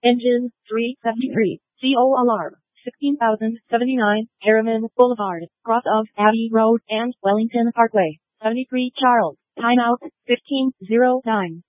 Engine 373. CO alarm. 16,079, Harriman Boulevard, cross of Abbey Road and Wellington Parkway. 73 Charles. Timeout 15:09.